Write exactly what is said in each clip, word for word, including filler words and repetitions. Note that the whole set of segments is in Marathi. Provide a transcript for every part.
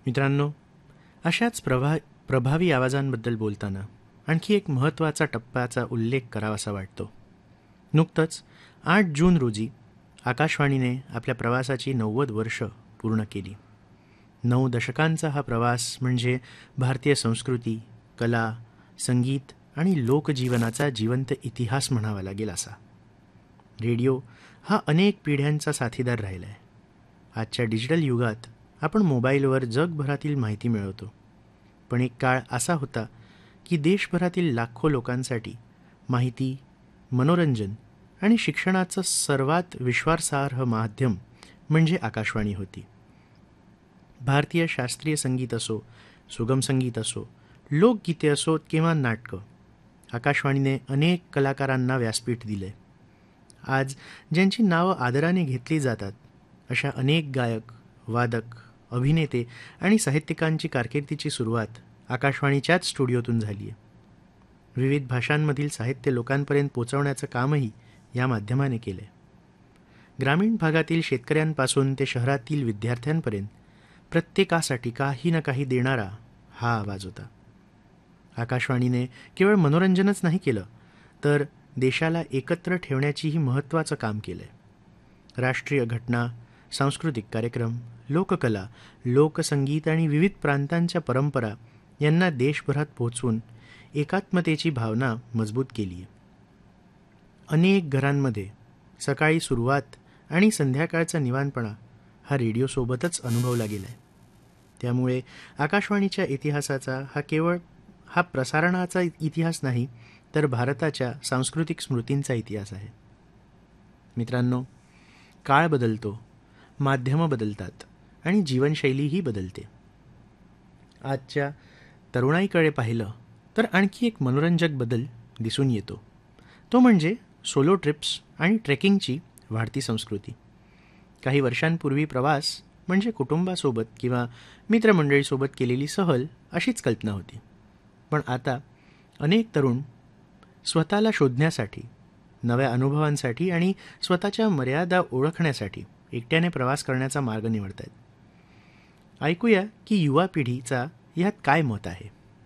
मित्रांनो, अशाच प्रभा प्रभावी आवाजांबद्दल बोलताना आणखी एक महत्त्वाचा टप्प्याचा उल्लेख करावासा वाटतो. नुकतंच आठ जून रोजी आकाशवाणीने आपल्या प्रवासाची नव्वद वर्ष पूर्ण केली. नऊ दशकांचा हा प्रवास म्हणजे भारतीय संस्कृती, कला, संगीत आणि लोकजीवनाचा जिवंत इतिहास म्हणावा लागेल असा. रेडिओ हा अनेक पिढ्यांचा साथीदार राहिला आहे. आजच्या डिजिटल युगात आपण मोबाईलवर जगभरातील माहिती मिळवतो, पण एक काळ असा होता की देशभरातील लाखो लोकांसाठी माहिती, मनोरंजन आणि शिक्षणाचं सर्वात विश्वासार्ह माध्यम म्हणजे आकाशवाणी होती. भारतीय शास्त्रीय संगीत असो, सुगम संगीत असो, लोकगीते असोत किंवा नाटकं, आकाशवाणीने अनेक कलाकारांना व्यासपीठ दिले. आज ज्यांची नावं आदराने घेतली जातात अशा अनेक गायक, वादक, अभिनेते आणि साहित्यिकांची कारकिर्दीची सुरुवात आकाशवाणीच्याच स्टुडिओतून झाली आहे. विविध भाषांमधील साहित्य लोकांपर्यंत पोचवण्याचं कामही या माध्यमाने केलं आहे. ग्रामीण भागातील शेतकऱ्यांपासून ते शहरातील विद्यार्थ्यांपर्यंत प्रत्येकासाठी काही ना काही देणारा हा आवाज होता. आकाशवाणीने केवळ मनोरंजनच नाही केलं, तर देशाला एकत्र ठेवण्याचीही महत्त्वाचं काम केलं आहे. राष्ट्रीय घटना, सांस्कृतिक कार्यक्रम, लोककला, लोकसंगीत आणि विविध प्रांतांच्या परंपरा यांना देशभरात पोहोचवून एकात्मतेची भावना मजबूत केली आहे. अनेक घरांमध्ये सकाळी सुरुवात आणि संध्याकाळचा निवांतपणा हा रेडिओसोबतच अनुभवला गेला आहे. त्यामुळे आकाशवाणीच्या इतिहासाचा हा केवळ हा प्रसारणाचा इतिहास नाही, तर भारताच्या सांस्कृतिक स्मृतींचा इतिहास आहे. मित्रांनो, काळ बदलतो, माध्यमं बदलतात आणि जीवनशैलीही बदलते. आजच्या तरुणाईकडे पाहिलं तर आणखी एक मनोरंजक बदल दिसून येतो. तो म्हणजे सोलो ट्रिप्स आणि ट्रेकिंगची वाढती संस्कृती. काही वर्षांपूर्वी प्रवास म्हणजे कुटुंबासोबत किंवा मित्रमंडळीसोबत केलेली सहल अशीच कल्पना होती. पण आता अनेक तरुण स्वतःला शोधण्यासाठी, नव्या अनुभवांसाठी आणि स्वतःच्या मर्यादा ओळखण्यासाठी एकट्याने प्रवास करण्याचा मार्ग निवडत आहेत. ऐकूया की युवा पिढीचा यात काय मत आहे.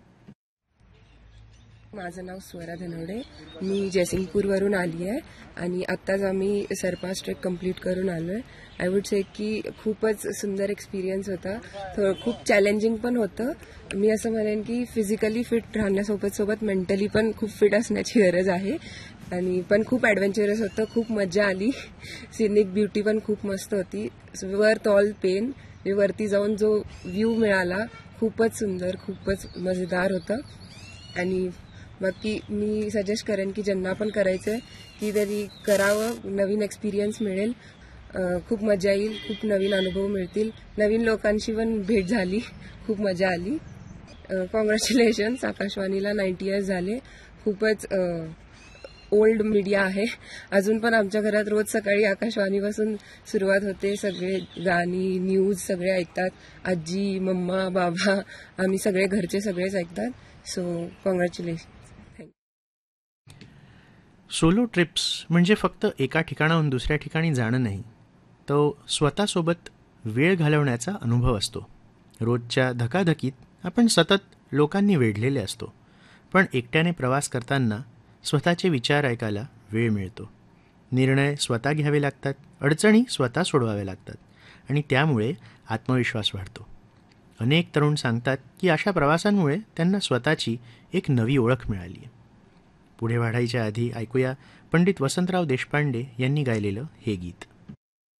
माझं नाव स्वरा धनवडे. मी जयसिंगपूरवरून आली आहे आणि आत्ताच आम्ही सरपास ट्रेक कंप्लीट करून आलो आहे. आय वुड से की खूपच सुंदर एक्सपिरियन्स होता. खूप चॅलेंजिंग पण होतं. मी असं म्हणेन की फिजिकली फिट राहण्यासोबत सोबत मेंटली पण खूप फिट असण्याची गरज आहे. आणि पण खूप ॲडव्हेंचरस होतं. खूप मजा आली. सिनिक ब्युटी पण खूप मस्त होती. Worth all pen. वरती जाऊन जो व्ह्यू मिळाला खूपच सुंदर, खूपच मजेदार होतं. आणि बाकी मी सजेस्ट करेन की ज्यांना पण करायचं आहे की तरी करावं. नवीन एक्सपिरियन्स मिळेल, खूप मजा येईल, खूप नवीन अनुभव मिळतील. नवीन लोकांशी पण भेट झाली, खूप मजा आली. कॉंग्रॅच्युलेशन्स, आकाशवाणीला नाईन्टी इयर्स झाले. खूपच ओल्ड मीडिया आहे. अजून पण आमच्या घरात रोज सकाळी आकाशवाणीपासून सुरुवात होते. सगळे गाणी, न्यूज सगळे ऐकतात. आजी, मम्मा, बाबा, आम्ही सगळे घरचे सगळेच ऐकतात. So congratulation. सोलो ट्रिप्स म्हणजे फक्त एका ठिकाणाहून दुसऱ्या ठिकाणी जाणं नाही, तो स्वतःसोबत वेळ घालवण्याचा अनुभव असतो. रोजच्या धकाधकीत आपण सतत लोकांनी वेढलेले असतो, पण एकट्याने प्रवास करताना स्वतःचे विचार ऐकायला वेळ मिळतो. निर्णय स्वतः घ्यावे लागतात, अडचणी स्वतः सोडवाव्या लागतात आणि त्यामुळे आत्मविश्वास वाढतो. अनेक तरुण सांगतात की अशा प्रवासांमुळे त्यांना स्वतःची एक नवी ओळख मिळाली आहे. पुढे वाढायच्या आधी ऐकूया पंडित वसंतराव देशपांडे यांनी गायलेलं हे गीत.